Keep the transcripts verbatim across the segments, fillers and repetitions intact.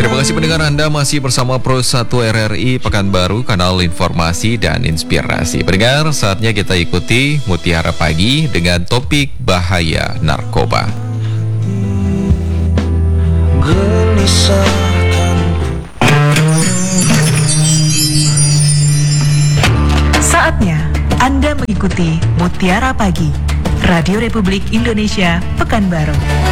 Terima kasih pendengar, Anda masih bersama Pro satu R R I Pekanbaru, kanal informasi dan inspirasi. Pendengar, saatnya kita ikuti Mutiara Pagi dengan topik bahaya narkoba. Saatnya Anda mengikuti Mutiara Pagi, Radio Republik Indonesia Pekanbaru.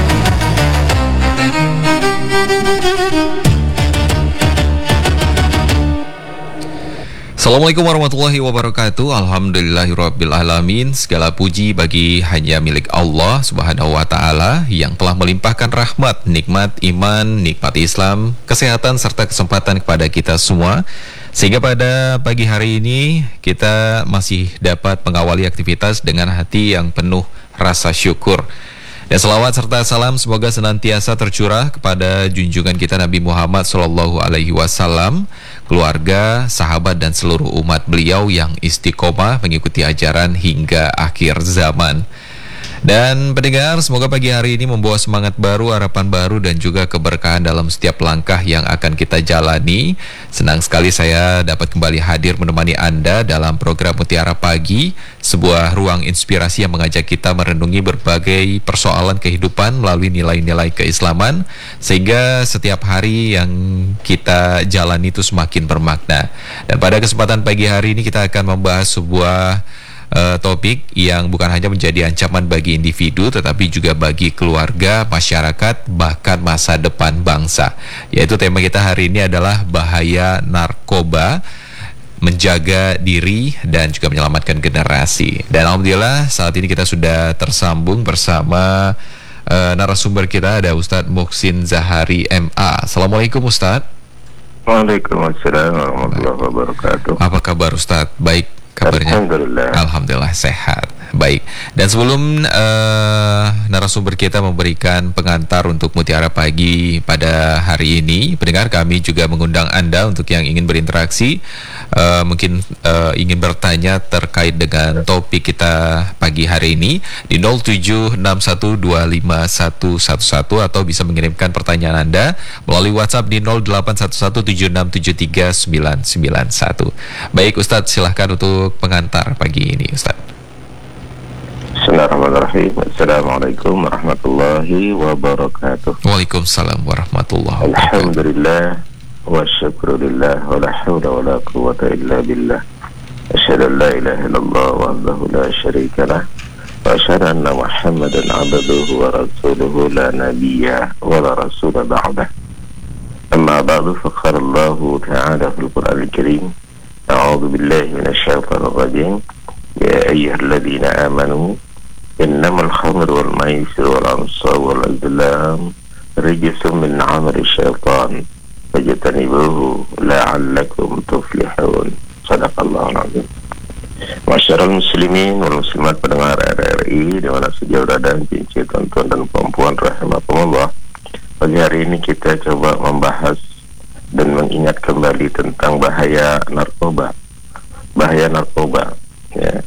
Assalamualaikum warahmatullahi wabarakatuh. Alhamdulillahirabbil alamin. Segala puji bagi hanya milik Allah Subhanahu wa taala yang telah melimpahkan rahmat, nikmat iman, nikmat Islam, kesehatan serta kesempatan kepada kita semua, sehingga pada pagi hari ini kita masih dapat mengawali aktivitas dengan hati yang penuh rasa syukur. Dan selawat serta salam semoga senantiasa tercurah kepada junjungan kita Nabi Muhammad shallallahu alaihi wasallam, keluarga, sahabat dan seluruh umat beliau yang istiqomah mengikuti ajaran hingga akhir zaman. Dan pendengar, semoga pagi hari ini membawa semangat baru, harapan baru dan juga keberkahan dalam setiap langkah yang akan kita jalani. Senang sekali saya dapat kembali hadir menemani Anda dalam program Mutiara Pagi, sebuah ruang inspirasi yang mengajak kita merenungi berbagai persoalan kehidupan melalui nilai-nilai keislaman, sehingga setiap hari yang kita jalani itu semakin bermakna. Dan pada kesempatan pagi hari ini kita akan membahas sebuah Uh, topik yang bukan hanya menjadi ancaman bagi individu tetapi juga bagi keluarga, masyarakat, bahkan masa depan bangsa. Yaitu tema kita hari ini adalah bahaya narkoba, menjaga diri dan juga menyelamatkan generasi. Dan alhamdulillah saat ini kita sudah tersambung bersama uh, narasumber kita, ada Ustadz Muhsin Zahari M A. Assalamualaikum Ustadz. Waalaikumsalam warahmatullahi wabarakatuh. Apa kabar Ustadz? Baik kabarnya? Alhamdulillah. Alhamdulillah sehat. Baik. Dan sebelum uh, narasumber kita memberikan pengantar untuk Mutiara Pagi pada hari ini, pendengar, kami juga mengundang Anda untuk yang ingin berinteraksi, uh, mungkin uh, ingin bertanya terkait dengan topik kita pagi hari ini di nol tujuh enam satu dua lima satu satu satu atau bisa mengirimkan pertanyaan Anda melalui WhatsApp di nol delapan satu satu tujuh enam tujuh tiga sembilan sembilan satu. Baik Ustadz, silahkan untuk pengantar pagi ini Ustadz. Bismillahirrahmanirrahim. Assalamualaikum warahmatullahi wabarakatuh. Waalaikumsalam warahmatullahi wabarakatuh. Alhamdulillah wa syukurillah wa la hawla wa la quwwata illa billah. Asyhadu an la ilaha illallah wahdahu la syarika lah wa asyhadu anna Muhammadan abduhu wa rasuluhu la nabiyya wa la rasula ba'dah. Amma ba'du, faqala Allah ta'ala fil Qur'anil Karim, a'udzu billahi minasy syaithanir rajim. Ya ayyuhalladzina amanu innamal khamru wal maisir wal ansab wal azlam rijsun min 'amali syaitan fajtanibuhu la'allakum tuflihun. Shadaqallahul 'azim. Masyarul muslimin wal muslimat pendengar R R I di mana saja berada, cincin tuan-tuan dan perempuan rahimakumullah. Pagi hari ini kita coba membahas dan mengingat kembali tentang bahaya narkoba. Bahaya narkoba. Ya.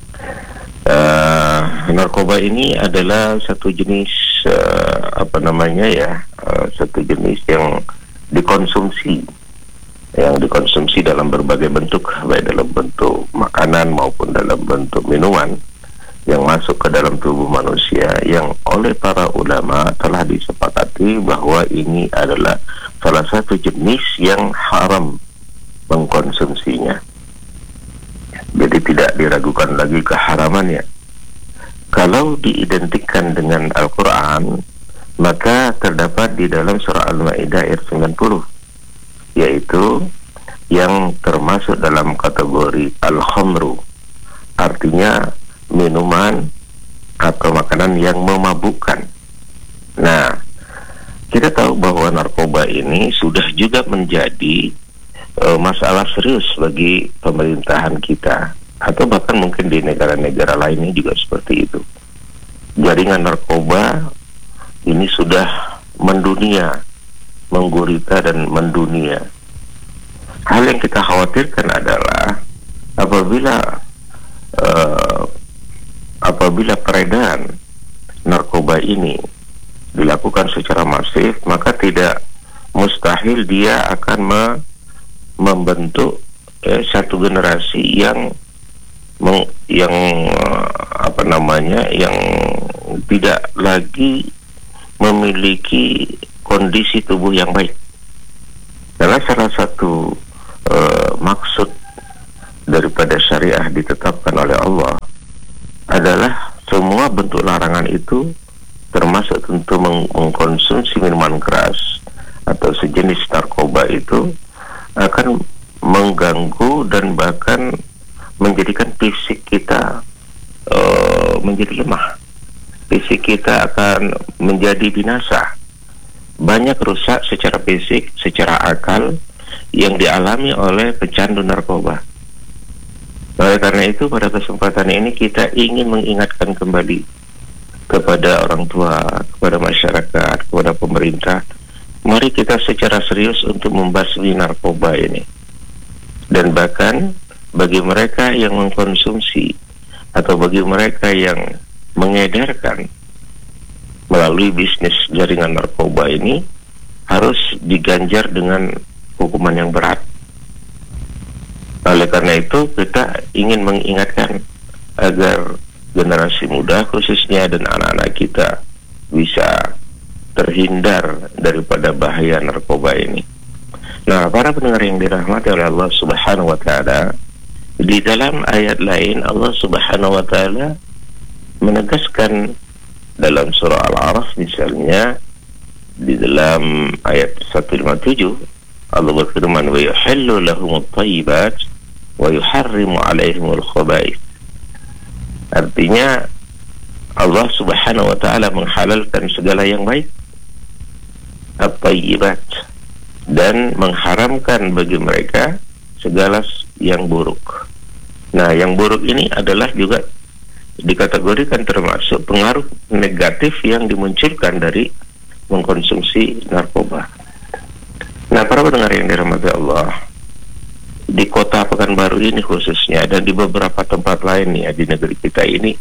Uh, narkoba ini adalah satu jenis uh, apa namanya ya, uh, satu jenis yang dikonsumsi, yang dikonsumsi dalam berbagai bentuk, baik dalam bentuk makanan maupun dalam bentuk minuman yang masuk ke dalam tubuh manusia, yang oleh para ulama telah disepakati bahwa ini adalah salah satu jenis yang haram mengkonsumsinya. Jadi tidak diragukan lagi keharamannya. Kalau diidentikan dengan Al-Quran, maka terdapat di dalam surah Al-Ma'idah ayat sembilan puluh, yaitu yang termasuk dalam kategori Al-Khamru, artinya minuman atau makanan yang memabukkan. Nah, kita tahu bahwa narkoba ini sudah juga menjadi masalah serius bagi pemerintahan kita, atau bahkan mungkin di negara-negara lainnya juga seperti itu. Jaringan narkoba ini sudah mendunia, menggurita dan mendunia. Hal yang kita khawatirkan adalah apabila uh, apabila peredaran narkoba ini dilakukan secara masif, maka tidak mustahil dia akan me membentuk eh, satu generasi yang meng, yang uh, apa namanya yang tidak lagi memiliki kondisi tubuh yang baik. Karena salah satu uh, maksud daripada syariah ditetapkan oleh Allah adalah semua bentuk larangan itu, termasuk tentu meng mengkonsumsi minuman keras atau sejenis narkoba, itu akan mengganggu dan bahkan menjadikan fisik kita uh, menjadi lemah. Fisik kita akan menjadi binasa. Banyak rusak secara fisik, secara akal yang dialami oleh pecandu narkoba. Oleh karena itu, pada kesempatan ini kita ingin mengingatkan kembali kepada orang tua, kepada masyarakat, kepada pemerintah, mari kita secara serius untuk membasmi narkoba ini. Dan bahkan bagi mereka yang mengkonsumsi atau bagi mereka yang mengedarkan melalui bisnis jaringan narkoba ini, harus diganjar dengan hukuman yang berat. Oleh karena itu, kita ingin mengingatkan agar generasi muda khususnya dan anak-anak kita bisa terhindar daripada bahaya narkoba ini. Nah, para pendengar yang dirahmati oleh Allah Subhanahu wa Ta'ala, di dalam ayat lain Allah Subhanahu wa Ta'ala menegaskan dalam surah Al-A'raf misalnya, di dalam ayat seratus lima puluh tujuh Allah berfirman, wa yuhillu lahumut thayyibat wa yuharrimu alaihimul khaba'ith. Artinya Allah Subhanahu wa Ta'ala menghalalkan segala yang baik, at-thayyibat, dan mengharamkan bagi mereka segala yang buruk. Nah, yang buruk ini adalah juga dikategorikan termasuk pengaruh negatif yang dimunculkan dari mengkonsumsi narkoba. Nah, para pendengar yang dirahmati Allah, di kota Pekanbaru ini khususnya dan di beberapa tempat lain ya di negeri kita ini,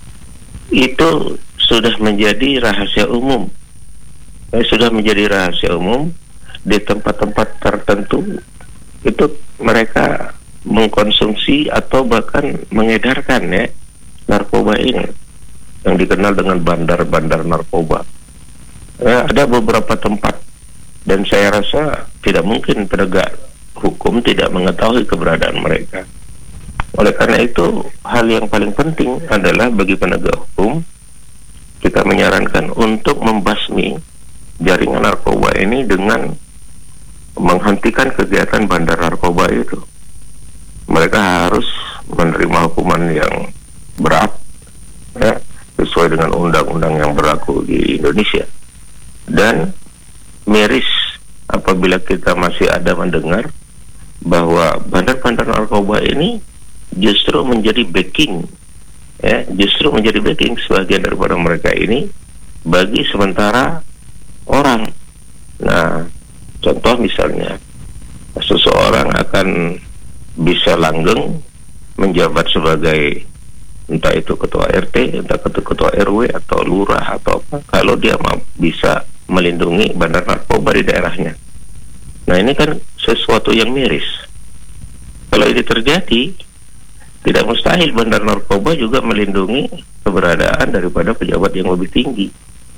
itu sudah menjadi rahasia umum. Eh, sudah menjadi rahasia umum di tempat-tempat tertentu itu mereka mengkonsumsi atau bahkan mengedarkan ya narkoba ini yang dikenal dengan bandar-bandar narkoba. Eh, ada beberapa tempat, dan saya rasa tidak mungkin penegak hukum tidak mengetahui keberadaan mereka. Oleh karena itu, hal yang paling penting adalah bagi penegak hukum, kita menyarankan untuk membasmi jaringan narkoba ini dengan menghentikan kegiatan bandar narkoba itu. Mereka harus menerima hukuman yang berat ya, sesuai dengan undang-undang yang berlaku di Indonesia. Dan miris apabila kita masih ada mendengar bahwa bandar-bandar narkoba ini justru menjadi backing ya, justru menjadi backing sebagian daripada mereka ini bagi sementara orang. Nah, contoh misalnya seseorang akan bisa langgeng menjabat sebagai entah itu ketua R T, entah itu ketua R W atau lurah atau apa, kalau dia mau bisa melindungi bandar narkoba di daerahnya. Nah, ini kan sesuatu yang miris. Kalau ini terjadi, tidak mustahil bandar narkoba juga melindungi keberadaan daripada pejabat yang lebih tinggi.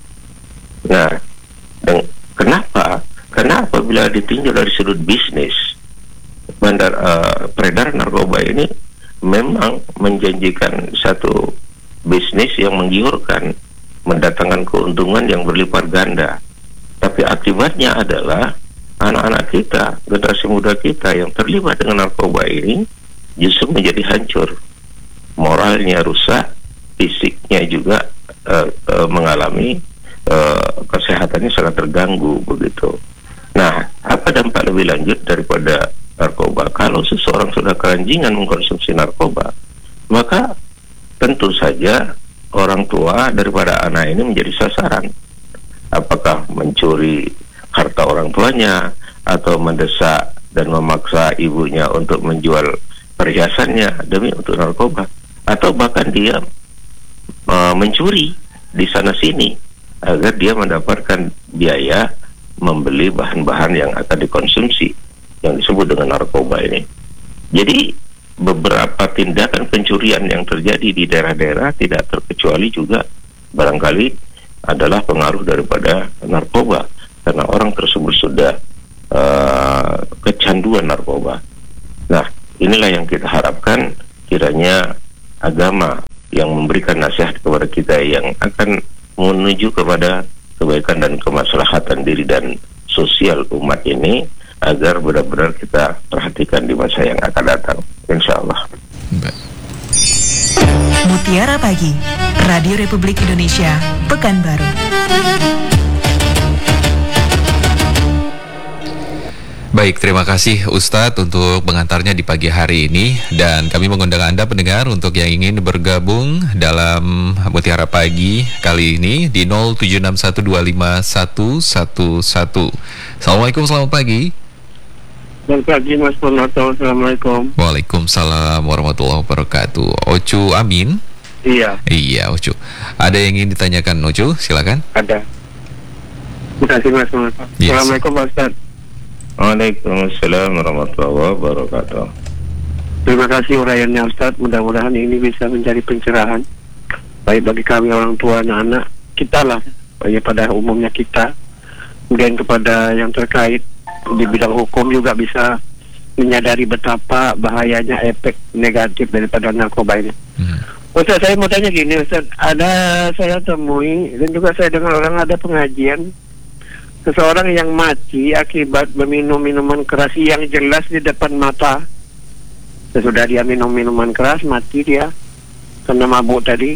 Nah, dan kenapa? Karena apabila ditinjau dari sudut bisnis, bandar uh, peredaran narkoba ini memang menjanjikan satu bisnis yang menggiurkan, mendatangkan keuntungan yang berlipat ganda. Tapi akibatnya adalah anak-anak kita, generasi muda kita yang terlibat dengan narkoba ini justru menjadi hancur. Moralnya rusak, fisiknya juga uh, uh, mengalami uh, kesehatannya sangat terganggu begitu. Nah, apa dampak lebih lanjut daripada narkoba? Kalau seseorang sudah keranjingan mengkonsumsi narkoba, maka tentu saja orang tua daripada anak ini menjadi sasaran. Apakah mencuri harta orang tuanya, atau mendesak dan memaksa ibunya untuk menjual perhiasannya demi untuk narkoba, atau bahkan dia uh, mencuri di sana sini agar dia mendapatkan biaya membeli bahan-bahan yang akan dikonsumsi yang disebut dengan narkoba ini. Jadi beberapa tindakan pencurian yang terjadi di daerah-daerah tidak terkecuali juga barangkali adalah pengaruh daripada narkoba, karena orang tersebut sudah uh, kecanduan narkoba. Nah, inilah yang kita harapkan kiranya agama yang memberikan nasihat kepada kita yang akan menuju kepada kebaikan dan kemaslahatan diri dan sosial umat ini, agar benar-benar kita perhatikan di masa yang akan datang, insya Allah. Mutiara Pagi, Radio Republik Indonesia, Pekanbaru. Baik, terima kasih Ustadz untuk pengantarnya di pagi hari ini, dan kami mengundang Anda pendengar untuk yang ingin bergabung dalam Mutiara Pagi kali ini di nol tujuh enam satu dua lima satu satu satu. Assalamualaikum, selamat pagi. Selamat pagi Mas Purnoto, Assalamualaikum. Waalaikumsalam warahmatullahi wabarakatuh. Ocu Amin. Iya. Iya Ocu. Ada yang ingin ditanyakan Ocu? Silakan. Ada. Terima kasih Mas Purnoto. Yes. Assalamualaikum Pak Ustaz. Waalaikumsalam warahmatullahi wabarakatuh. Terima kasih uraiannya Ustaz. Mudah-mudahan ini bisa menjadi pencerahan baik bagi kami orang tua anak-anak kita lah, baik pada umumnya kita, kemudian kepada yang terkait di bidang hukum juga bisa menyadari betapa bahayanya efek negatif daripada narkoba ini. Hmm. Ustaz, saya mau tanya gini Ustaz, ada saya temui dan juga saya dengar orang ada pengajian seseorang yang mati akibat meminum minuman keras yang jelas di depan mata. Sesudah dia minum minuman keras, mati dia karena mabuk tadi.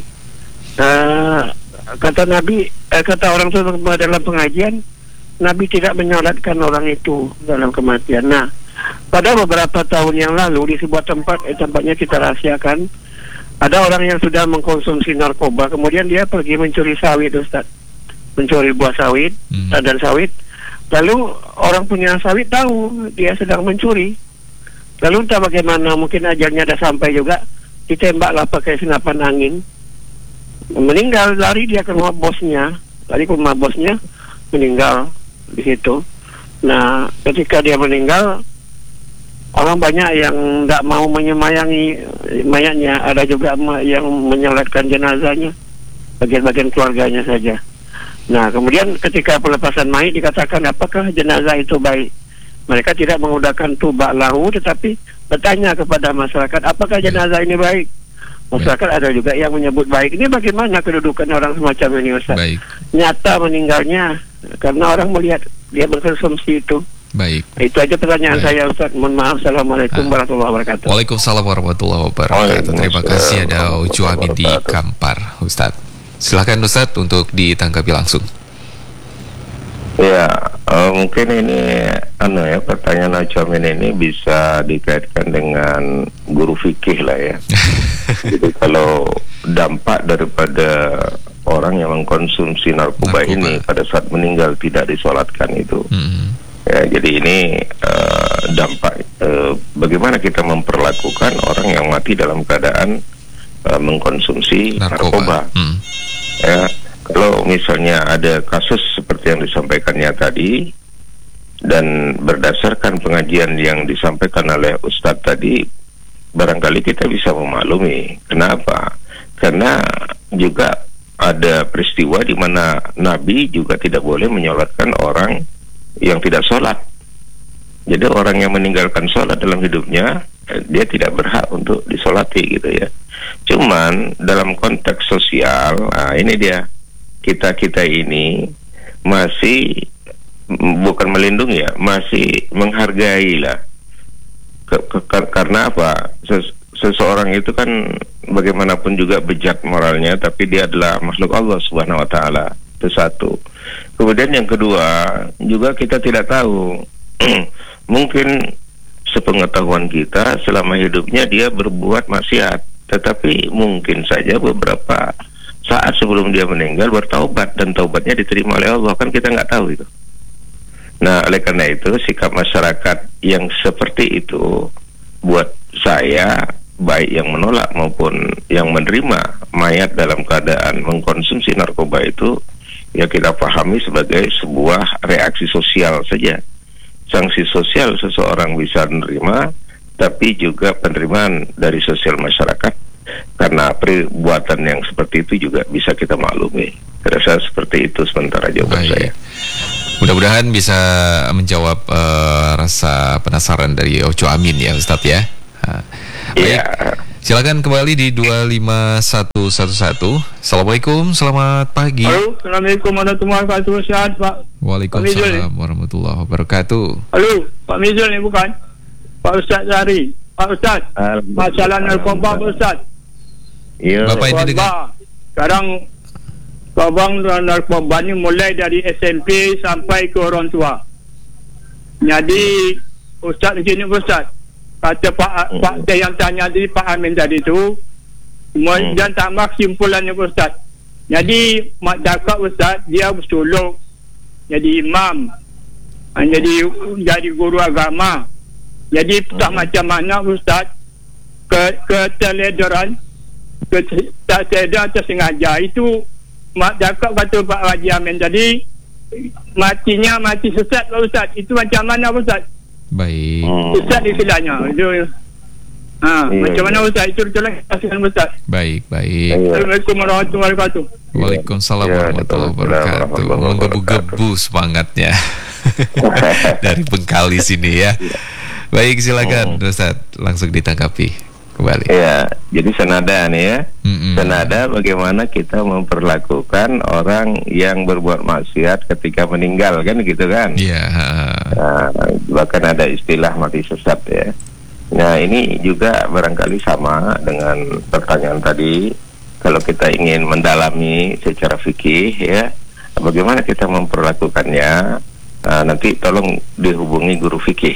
Uh, kata Nabi, uh, kata orang itu dalam pengajian, Nabi tidak menyolatkan orang itu dalam kematian. Nah, pada beberapa tahun yang lalu di sebuah tempat, eh, tempatnya kita rahasiakan, ada orang yang sudah mengkonsumsi narkoba, kemudian dia pergi mencuri sawit, Ustaz. Mencuri buah sawit hmm. dan sawit. Lalu orang punya sawit tahu dia sedang mencuri. Lalu entah bagaimana, mungkin ajalnya dah sampai juga, ditembaklah pakai senapan angin. Meninggal, lari dia ke rumah bosnya. Lari ke rumah bosnya, meninggal di situ. Nah, ketika dia meninggal, orang banyak yang tidak mau menyemayangi mayatnya. Ada juga yang menyolatkan jenazahnya, bagian-bagian keluarganya saja. Nah, kemudian ketika pelepasan mayat dikatakan apakah jenazah itu baik? Mereka tidak menggunakan tubak lahu, tetapi bertanya kepada masyarakat apakah jenazah ini baik? Masyarakat ada juga yang menyebut baik. Ini bagaimana kedudukan orang semacam ini, Ustaz? Baik. Nyata meninggalnya karena orang melihat dia berkonsumsi itu. Baik. Itu aja pertanyaan Baik. saya, Ustaz. Mohon maaf. Assalamualaikum ah. warahmatullahi wabarakatuh. Waalaikumsalam warahmatullahi wabarakatuh. Terima kasih ada Ucu Amin di Kampar, Ustaz. Silakan Ustaz untuk ditanggapi langsung. Ya, uh, mungkin ini anu ya, pertanyaan Ucu Amin ini bisa dikaitkan dengan guru fikih lah ya. Jadi kalau dampak daripada orang yang mengkonsumsi narkoba, narkoba. ini pada saat meninggal tidak disolatkan itu. Hmm. Ya, jadi ini uh, dampak uh, bagaimana kita memperlakukan orang yang mati dalam keadaan uh, mengkonsumsi narkoba. narkoba. Hmm. Ya, kalau misalnya ada kasus seperti yang disampaikannya tadi, dan berdasarkan pengajian yang disampaikan oleh Ustadz tadi, barangkali kita bisa memaklumi. Kenapa? Karena juga ada peristiwa di mana Nabi juga tidak boleh menyolatkan orang yang tidak sholat. Jadi orang yang meninggalkan sholat dalam hidupnya, dia tidak berhak untuk disolati gitu ya. Cuman dalam konteks sosial, nah ini dia, kita-kita ini masih bukan melindungi ya, masih menghargai lah. Ke, ke, karena apa? Ses, seseorang itu kan bagaimanapun juga bejat moralnya, tapi dia adalah makhluk Allah Subhanahu Wa Taala. Itu satu. Kemudian yang kedua, juga kita tidak tahu, mungkin sepengetahuan kita selama hidupnya dia berbuat maksiat, tetapi mungkin saja beberapa saat sebelum dia meninggal bertaubat dan taubatnya diterima oleh Allah, kan kita nggak tahu itu. Nah, oleh karena itu sikap masyarakat yang seperti itu buat saya, baik yang menolak maupun yang menerima mayat dalam keadaan mengkonsumsi narkoba itu, ya kita pahami sebagai sebuah reaksi sosial saja. Sanksi sosial seseorang bisa menerima, tapi juga penerimaan dari sosial masyarakat karena perbuatan yang seperti itu juga bisa kita maklumi. Terasa seperti itu sementara jawaban Baik. saya. Mudah-mudahan bisa menjawab uh, rasa penasaran dari Oco Amin ya Ustadz ya. Uh, baik, Iya. silakan kembali di dua lima satu satu satu. Assalamualaikum, selamat pagi. Halo, Assalamualaikum warahmatullahi wabarakatuh. Sehat, Pak? Waalaikumsalam warahmatullahi wabarakatuh. Halo, Pak Mizul ni bukan? Pak Ustaz Zahri. Pak Ustaz, masalah narkoba Pak Ustaz. Iya. Bapak ini dengan Narkoba. Sekarang Babang narkoba ni mulai dari S M P sampai ke orang tua. Jadi Ustaz di sini Ustaz, kata Pak Hmm. Pak saya yang tanya tadi Pak Amin tadi tu, Hmm. dan tambah kesimpulannya Ustaz. Jadi mak cakap Ustaz dia bersuluk jadi imam, ah, jadi jadi guru agama. Jadi tak Hmm. macam mana Ustaz ke keteledoran, ke tak sedar tersengaja itu. Mak cakap kata Pak Haji Amin tadi matinya mati sesat Pak Ustaz. Itu macam mana Ustaz? baik. Hmm. Sesat istilahnya. Itu ha, Iya, macam mana iya. Ustaz? Itu tolong kasihkan Ustaz. Baik, baik. Iya. Assalamualaikum warahmatullahi wabarakatuh. Waalaikumsalam Ya, warahmatullahi waalaikumsalam wabarakatuh. warahmatullahi Menggebu-gebu semangatnya dari Bengkali sini ya. Baik, silakan Ustaz, langsung ditanggapi kembali. Ya, jadi senada nih ya. Mm-mm. Senada bagaimana kita memperlakukan orang yang berbuat maksiat ketika meninggal kan gitu kan. Iya. Nah, bahkan ada istilah mati sesat ya. Nah ini juga barangkali sama dengan pertanyaan tadi. Kalau kita ingin mendalami secara fikih ya, bagaimana kita memperlakukannya, nah, nanti tolong dihubungi guru fikih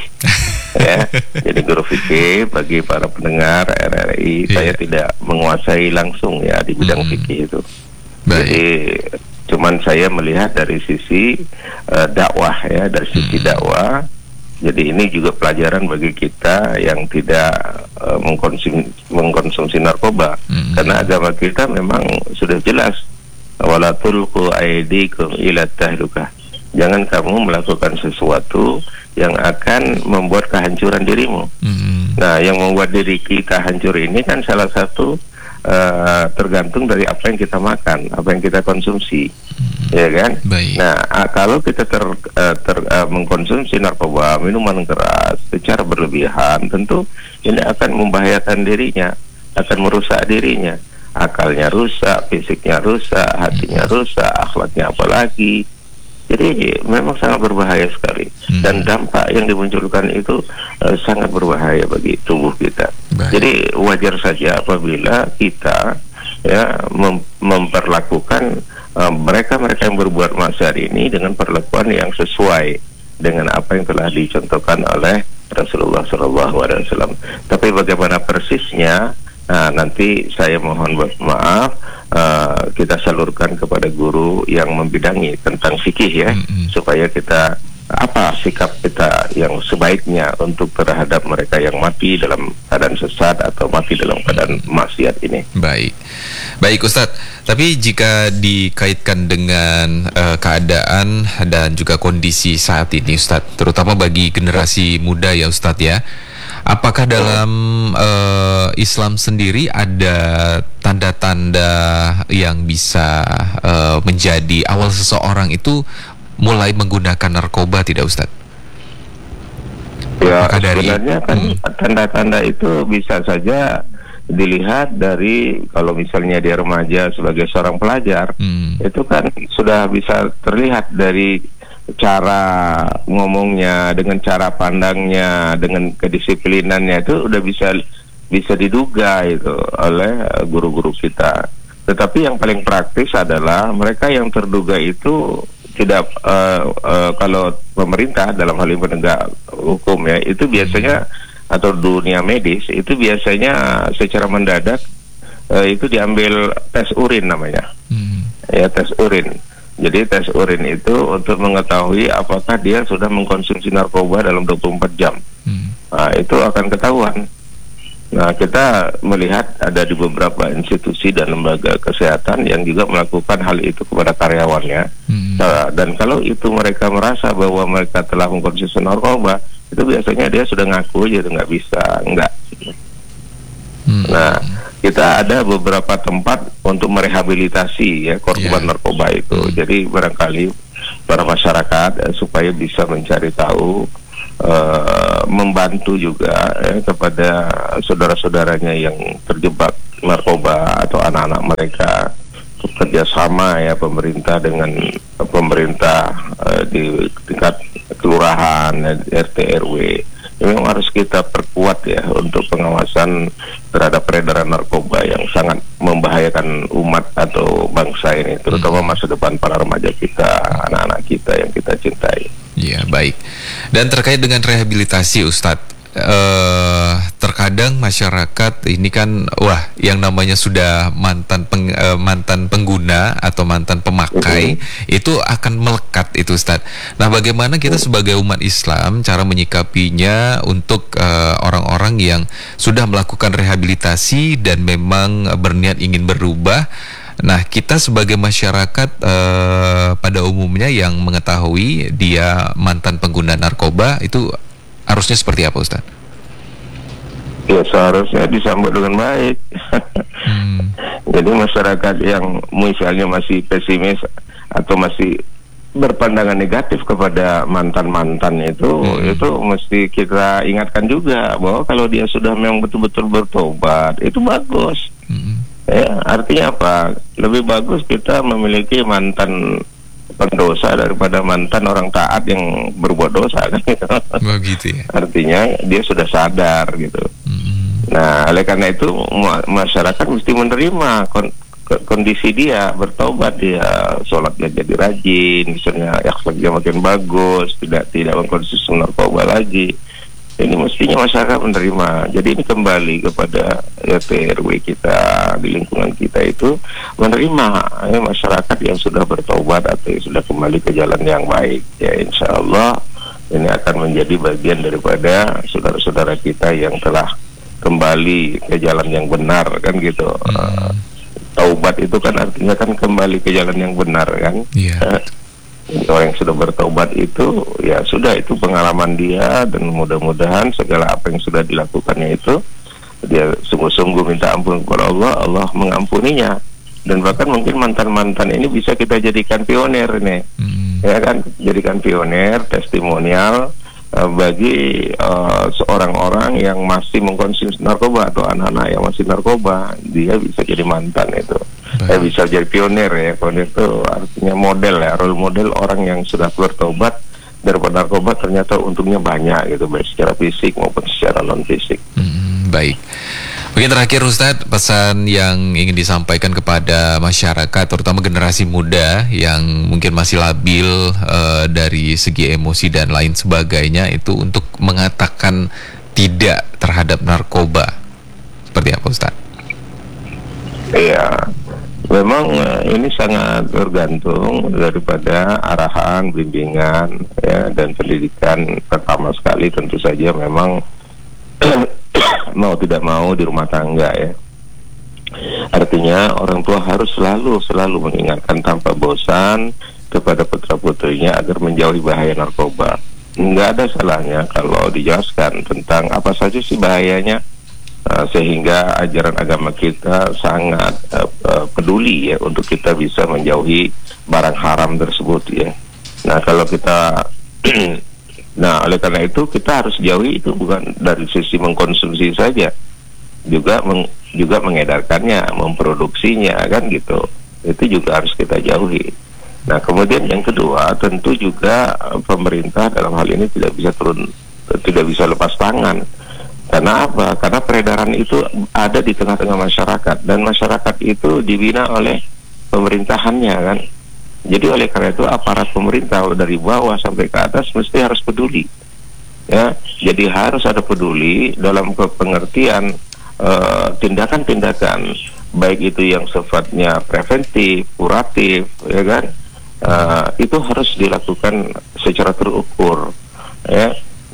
ya. Jadi guru fikih bagi para pendengar R R I, Iya. saya tidak menguasai langsung ya di bidang Hmm. fikih itu. Baik. Jadi cuman saya melihat dari sisi uh, dakwah ya, dari sisi Hmm. dakwah. Jadi ini juga pelajaran bagi kita yang tidak uh, mengkonsumsi, mengkonsumsi narkoba. Hmm. Karena agama kita memang sudah jelas, wala tulqu aydikum ila tahlukah. Jangan kamu melakukan sesuatu yang akan membuat kehancuran dirimu. Mm-mm. Nah, yang membuat diri kita hancur ini kan salah satu uh, tergantung dari apa yang kita makan, apa yang kita konsumsi, ya kan? Baik. Nah, uh, kalau kita ter, uh, ter uh, mengkonsumsi narkoba, minuman keras secara berlebihan, tentu ini akan membahayakan dirinya, akan merusak dirinya, akalnya rusak, fisiknya rusak, hatinya rusak, akhlaknya apalagi. Jadi memang sangat berbahaya sekali. Hmm. Dan dampak yang dimunculkan itu uh, sangat berbahaya bagi tubuh kita. Baik. Jadi wajar saja apabila kita ya mem memperlakukan uh, mereka-mereka yang berbuat maksiat ini dengan perlakuan yang sesuai dengan apa yang telah dicontohkan oleh Rasulullah shallallahu alaihi wasallam. Tapi bagaimana persisnya, nah, nanti saya mohon maaf, uh, kita salurkan kepada guru yang membidangi tentang fikih ya, Mm-mm. supaya kita apa sikap kita yang sebaiknya untuk terhadap mereka yang mati dalam keadaan sesat atau mati dalam keadaan maksiat ini. Baik, baik Ustadz. Tapi jika dikaitkan dengan uh, keadaan dan juga kondisi saat ini Ustadz, terutama bagi generasi muda ya Ustadz ya, apakah dalam uh, Islam sendiri ada tanda-tanda yang bisa uh, menjadi awal seseorang itu mulai menggunakan narkoba tidak Ustadz? Ya, Apakah dari- sebenarnya kan Hmm. tanda-tanda itu bisa saja dilihat dari kalau misalnya dia remaja sebagai seorang pelajar, Hmm. itu kan sudah bisa terlihat dari cara ngomongnya, dengan cara pandangnya, dengan kedisiplinannya, itu udah bisa bisa diduga itu oleh uh, guru-guru kita. Tetapi yang paling praktis adalah mereka yang terduga itu tidak uh, uh, kalau pemerintah dalam hal ini penegak hukum ya, itu biasanya atau dunia medis itu biasanya secara mendadak uh, itu diambil tes urin namanya. Hmm. Ya, tes urin. Jadi tes urin itu untuk mengetahui apakah dia sudah mengkonsumsi narkoba dalam dua puluh empat jam. Hmm. Nah, itu akan ketahuan. Nah, kita melihat ada di beberapa institusi dan lembaga kesehatan yang juga melakukan hal itu kepada karyawannya. Hmm. Nah, dan kalau itu mereka merasa bahwa mereka telah mengkonsumsi narkoba, itu biasanya dia sudah ngaku aja, nggak bisa, enggak. Hmm. Nah, kita ada beberapa tempat untuk merehabilitasi ya korban yeah. narkoba itu. Hmm. Jadi barangkali para masyarakat eh, supaya bisa mencari tahu, Uh, membantu juga ya, kepada saudara-saudaranya yang terjebak narkoba atau anak-anak mereka, kerjasama ya pemerintah dengan uh, pemerintah uh, di tingkat kelurahan, R T R W. Ini memang harus kita perkuat ya untuk pengawasan terhadap peredaran narkoba yang sangat membahayakan umat atau bangsa ini, terutama masa depan para remaja kita, anak-anak kita yang kita cintai. Ya, baik. Dan terkait dengan rehabilitasi, Ustadz, eh, terkadang masyarakat ini kan, wah, yang namanya sudah mantan peng, eh, mantan pengguna atau mantan pemakai, uh-huh. itu akan melekat itu, Ustadz. Nah, bagaimana kita sebagai umat Islam cara menyikapinya untuk eh, orang-orang yang sudah melakukan rehabilitasi dan memang berniat ingin berubah? Nah, kita sebagai masyarakat eh, pada umumnya yang mengetahui dia mantan pengguna narkoba, itu harusnya seperti apa, Ustaz? Ya, seharusnya disambut dengan baik. hmm. Jadi masyarakat yang misalnya masih pesimis atau masih berpandangan negatif kepada mantan-mantan itu, hmm. itu mesti kita ingatkan juga bahwa kalau dia sudah memang betul-betul bertobat, itu bagus. Hmm. Ya, artinya apa? Lebih bagus kita memiliki mantan pendosa daripada mantan orang taat yang berbuat dosa, kan? Begitu ya. Artinya dia sudah sadar gitu. Mm-hmm. Nah, oleh karena itu masyarakat mesti menerima kon- kondisi dia bertobat, dia sholatnya jadi rajin, misalnya akhlaknya makin bagus, tidak tidak mengkonsumsi narkoba lagi. Ini mestinya masyarakat menerima. Jadi ini kembali kepada R T R W kita di lingkungan kita itu menerima ya, masyarakat yang sudah bertobat atau yang sudah kembali ke jalan yang baik. Ya, insya Allah ini akan menjadi bagian daripada saudara-saudara kita yang telah kembali ke jalan yang benar, kan gitu. Hmm. Uh, taubat itu kan artinya kan kembali ke jalan yang benar, kan. Yeah. Orang yang sudah bertobat itu ya sudah, itu pengalaman dia, dan mudah-mudahan segala apa yang sudah dilakukannya itu dia sungguh-sungguh minta ampun kepada Allah, Allah mengampuninya. Dan bahkan mungkin mantan-mantan ini bisa kita jadikan pioner ini, hmm. ya kan, jadikan pioner, testimonial uh, bagi uh, seorang orang yang masih mengkonsumsi narkoba atau anak-anak yang masih narkoba, dia bisa jadi mantan itu. Eh, bisa jadi pionir ya. Pionir itu artinya model ya, role model orang yang sudah bertobat daripada narkoba, ternyata untungnya banyak gitu, baik secara fisik maupun secara non fisik. Hmm, baik. Mungkin terakhir, Ustadz, pesan yang ingin disampaikan kepada masyarakat, terutama generasi muda yang mungkin masih labil uh, dari segi emosi dan lain sebagainya, itu untuk mengatakan tidak terhadap narkoba. Seperti apa, Ustadz? Iya. Memang uh, ini sangat tergantung daripada arahan, bimbingan, ya, dan pendidikan. Pertama sekali tentu saja memang mau tidak mau di rumah tangga ya. Artinya orang tua harus selalu selalu mengingatkan tanpa bosan kepada putra-putrinya agar menjauhi bahaya narkoba. Nggak ada salahnya kalau dijelaskan tentang apa saja sih bahayanya. Uh, sehingga ajaran agama kita sangat uh, uh, peduli ya untuk kita bisa menjauhi barang haram tersebut ya. Nah, kalau kita nah oleh karena itu kita harus jauhi itu bukan dari sisi mengkonsumsi saja, juga meng, juga mengedarkannya, memproduksinya, kan gitu. Itu juga harus kita jauhi. Nah, kemudian yang kedua tentu juga uh, pemerintah dalam hal ini tidak bisa turun, tidak bisa lepas tangan. Karena apa? Karena peredaran itu ada di tengah-tengah masyarakat, dan masyarakat itu dibina oleh pemerintahannya, kan. Jadi oleh karena itu aparat pemerintah dari bawah sampai ke atas mesti harus peduli. Ya, jadi harus ada peduli dalam pengertian uh, tindakan-tindakan, baik itu yang sifatnya preventif, kuratif, ya kan. Uh, itu harus dilakukan secara terukur, ya.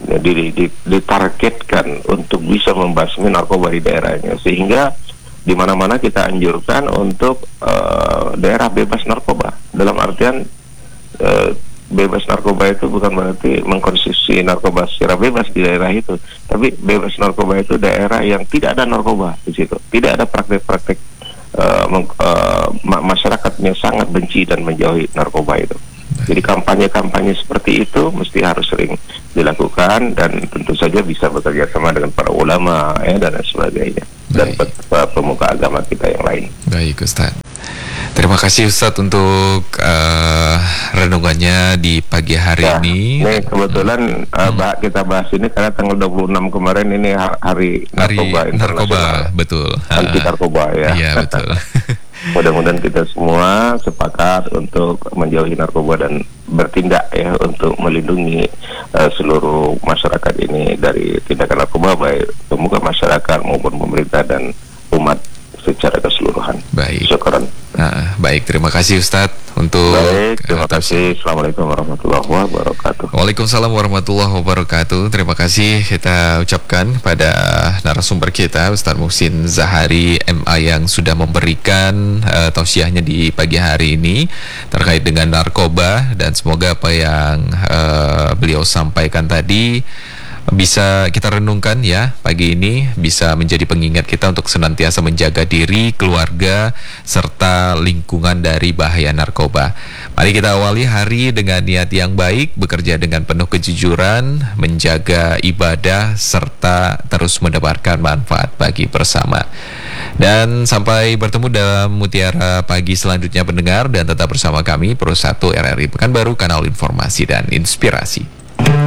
di- di- ditargetkan untuk bisa membasmi narkoba di daerahnya, sehingga di mana-mana kita anjurkan untuk uh, daerah bebas narkoba. Dalam artian uh, bebas narkoba itu bukan berarti mengkonsumsi narkoba secara bebas di daerah itu, tapi bebas narkoba itu daerah yang tidak ada narkoba di situ, tidak ada praktek-praktek uh, meng- uh, ma- masyarakatnya sangat benci dan menjauhi narkoba itu. Jadi kampanye-kampanye seperti itu mesti harus sering dilakukan, dan tentu saja bisa bekerja sama dengan para ulama ya, dan lain sebagainya, dan Baik. pe- pemuka agama kita yang lain. Baik Ustaz. Terima kasih Ustaz untuk uh, renungannya di pagi hari Ya, ini. ini kebetulan uh, bah- kita bahas ini karena tanggal dua puluh enam kemarin ini ha- hari Hari narkoba narkoba, internasional, betul. anti narkoba ya. Iya betul. Mudah-mudahan kita semua sepakat untuk menjauhi narkoba dan bertindak ya untuk melindungi uh, seluruh masyarakat ini dari tindakan narkoba, baik pemuka masyarakat maupun pemerintah dan umat secara keseluruhan. Baik. Syukuran. Nah, baik, terima kasih Ustadz untuk Baik, terima uh, tafsir. kasih. Assalamualaikum warahmatullahi wabarakatuh. Waalaikumsalam warahmatullahi wabarakatuh. Terima kasih kita ucapkan pada narasumber kita Ustadz Muhsin Zahari M A yang sudah memberikan uh, tausiahnya di pagi hari ini terkait dengan narkoba, dan semoga apa yang uh, beliau sampaikan tadi bisa kita renungkan ya pagi ini, bisa menjadi pengingat kita untuk senantiasa menjaga diri, keluarga, serta lingkungan dari bahaya narkoba. Mari kita awali hari dengan niat yang baik, bekerja dengan penuh kejujuran, menjaga ibadah, serta terus mendebarkan manfaat bagi bersama. Dan sampai bertemu dalam Mutiara Pagi selanjutnya pendengar, dan tetap bersama kami Pro satu R R I Pekanbaru, kanal informasi dan inspirasi.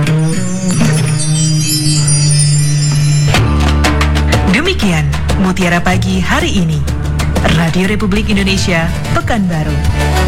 Demikian Mutiara Pagi hari ini. Radio Republik Indonesia, Pekanbaru.